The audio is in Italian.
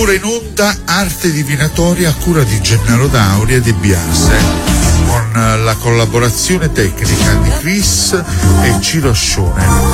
ora in onda Arte Divinatoria a cura di Gennaro Dauri e di Biase, con la collaborazione tecnica di Chris e Ciro Scione.